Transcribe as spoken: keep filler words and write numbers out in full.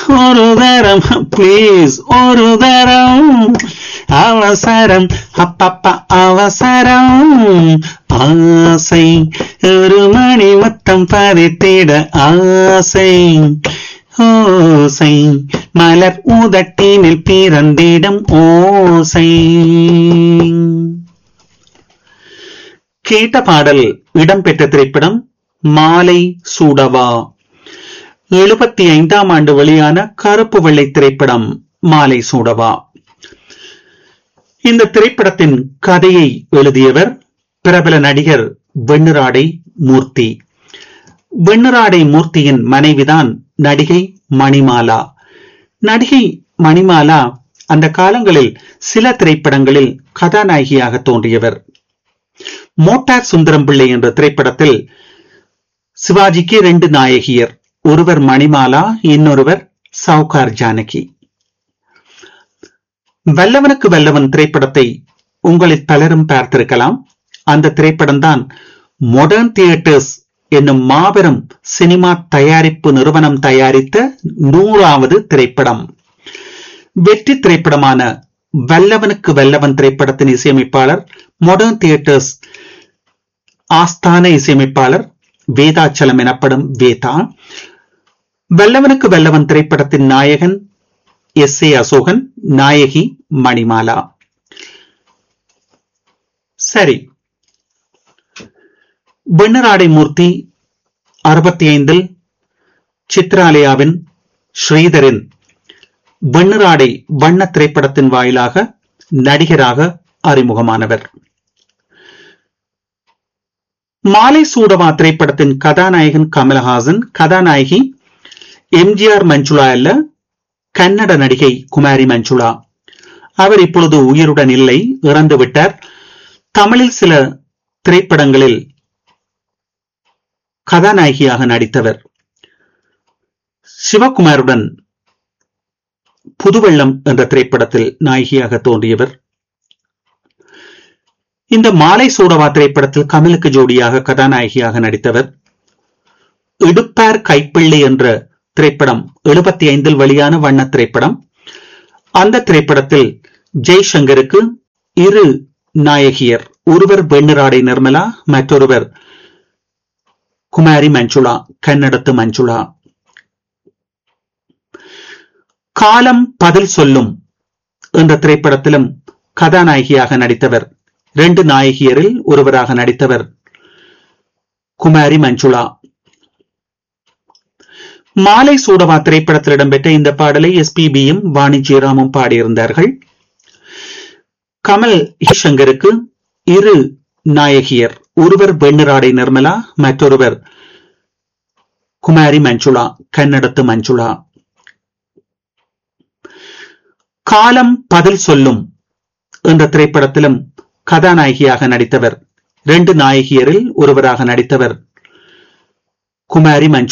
ஒரு தரம் ப்ளீஸ், ஒரு தரம் அவசரம், அப்பப்பா அவசரம், ஆசை ஒரு மணி மொத்தம் பதித்திட ஆசை, ஓசை மலர் உதட்டினில் பிறந்திடும் ஓசை. கேட்ட பாடல் இடம்பெற்ற திரைப்படம் மாலை சூடவா. எழுபத்தி ஐந்தாம் ஆண்டு வெளியான கருப்பு வெள்ளை திரைப்படம் மாலை சூடவா. இந்த திரைப்படத்தின் கதையை எழுதியவர் பிரபல நடிகர் வெண்ணிராடை மூர்த்தி. வெண்ணிராடை மூர்த்தியின் மனைவிதான் நடிகை மணிமாலா. நடிகை மணிமாலா அந்த காலங்களில் சில திரைப்படங்களில் கதாநாயகியாக தோன்றியவர். மோட்டார் சுந்தரம் பிள்ளை என்ற திரைப்படத்தில் சிவாஜிக்கு இரண்டு நாயகியர், ஒருவர் மணிமாலா, இன்னொருவர் சவுகார் ஜானகி. வல்லவனுக்கு வல்லவன் திரைப்படத்தை உங்களில் பலரும் பார்த்திருக்கலாம். அந்த திரைப்படம் தான் மாடர்ன் தியேட்டர்ஸ் என்னும் மாபெரும் சினிமா தயாரிப்பு நிறுவனம் தயாரித்த நூறாவது திரைப்படம். வெற்றி திரைப்படமான வல்லவனுக்கு வல்லவன் திரைப்படத்தின் இசையமைப்பாளர் மாடர்ன் தியேட்டர்ஸ் ஆஸ்தான இசையமைப்பாளர் வேதாச்சலம் எனப்படும் வேதா. வல்லவனுக்கு வல்லவன் திரைப்படத்தின் நாயகன் எஸ் ஏ அசோகன், நாயகி மணிமாலா. சரி, வெண்ணிராடை மூர்த்தி அறுபத்தி ஐந்தில் சித்ராலயாவின் ஸ்ரீதரின் வெண்ணிராடை வண்ண திரைப்படத்தின் வாயிலாக நடிகராக அறிமுகமானவர். மாலை சூடவா திரைப்படத்தின் கதாநாயகன் கமல்ஹாசன், கதாநாயகி எம்ஜிஆர் மஞ்சுளா அல்ல, கன்னட நடிகை குமாரி மஞ்சுளா. அவர் இப்பொழுது உயிருடன் இல்லை, இறந்து விட்டார். தமிழில் சில திரைப்படங்களில் கதாநாயகியாக நடித்தவர். சிவகுமாருடன் புதுவெள்ளம் என்ற திரைப்படத்தில் நாயகியாக தோன்றியவர். இந்த மாலை சூடவா திரைப்படத்தில் கமலுக்கு ஜோடியாக கதாநாயகியாக நடித்தவர். இடுப்பார் கைப்பிள்ளை என்ற திரைப்படம் எழுபத்தி ஐந்தில் வெளியான வண்ண திரைப்படம். அந்த திரைப்படத்தில் ஜெய்சங்கருக்கு இரு நாயகியர், ஒருவர் வெண்ணிராடை நிர்மலா, மற்றொருவர் குமாரி மஞ்சுளா, கன்னடத்து மஞ்சுளா. காலம் பதில் சொல்லும் என்ற திரைப்படத்திலும் கதாநாயகியாக நடித்தவர். இரண்டு நாயகியரில் ஒருவராக நடித்தவர் குமாரி மஞ்சுளா. மாலை சூடவா திரைப்படத்தில் இடம்பெற்ற இந்த பாடலை எஸ் பி பியும் வாணி ஜெயராமும் பாடியிருந்தார்கள். கமல் சங்கருக்கு இரு நாயகியர், ஒருவர் வெண்ணிராடை நிர்மலா, மற்றொருவர் குமாரி மஞ்சுளா, கன்னடத்து மஞ்சுளா. காலம் பதில் சொல்லும் என்ற திரைப்படத்திலும் கதாநாயகியாக நடித்தவர். இரண்டு நாயகியரில் ஒருவராக நடித்தவர் குமாரி மஞ்சுளா.